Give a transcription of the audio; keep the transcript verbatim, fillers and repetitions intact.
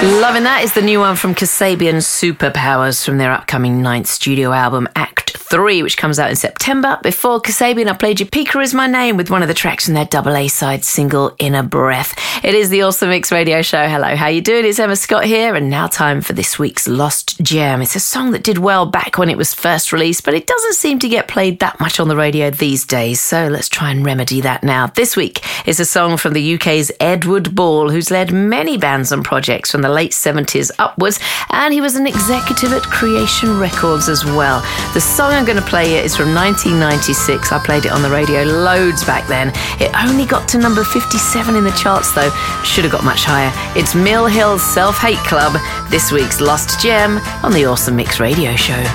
Loving that is the new one from Kasabian, Superpowers, from their upcoming ninth studio album, Act three, which comes out in September. Before Kasabian, I played you Pika Is My Name with one of the tracks from their double A-side single, Inner Breath. It is the Awesome Mix Radio Show. Hello, how you doing? It's Emma Scott here, and now time for this week's Lost Gem. It's a song that did well back when it was first released, but it doesn't seem to get played that much on the radio these days, so let's try and remedy that now. This week is a song from the U K's Edward Ball, who's led many bands and projects from the late seventies upwards, and he was an executive at Creation Records as well. The song I'm going to play here is from nineteen ninety-six. I played it on the radio loads back then. It only got to number fifty-seven in the charts though. Should have got much higher. It's Mill Hill's Self-Hate Club, this week's Lost Gem on the Awesome Mix Radio Show.